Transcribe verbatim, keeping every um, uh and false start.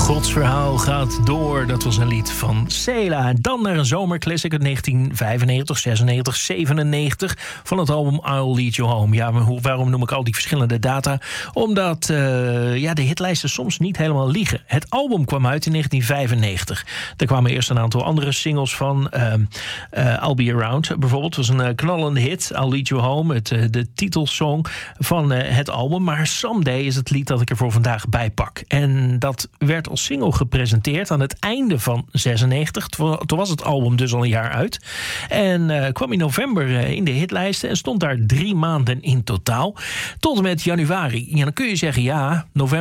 Gods verhaal gaat door. Dat was een lied van Cela. Dan naar een zomerclassic uit negentien vijfennegentig, zesennegentig, zevenennegentig... van het album I'll Lead You Home. Ja, maar hoe, waarom noem ik al die verschillende data? Omdat uh, ja, de hitlijsten soms niet helemaal liegen. Het album kwam uit in negentien vijfennegentig. Er kwamen eerst een aantal andere singles van. Uh, uh, I'll Be Around bijvoorbeeld was een uh, knallende hit. I'll Lead You Home, het, uh, de titelsong van uh, het album. Maar Someday is het lied dat ik er voor vandaag bij pak. En dat werd als single gepresenteerd aan het einde van zesennegentig. Toen was het album dus al een jaar uit. En uh, kwam in november uh, in de hitlijsten en stond daar drie maanden in totaal. Tot en met januari. Ja, dan kun je zeggen, ja, november